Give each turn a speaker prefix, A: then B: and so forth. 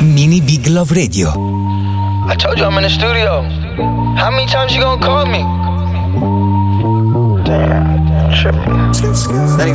A: Mini Big Love Radio.
B: I told you I'm in the studio. How many times you gonna call me? Damn, tripping.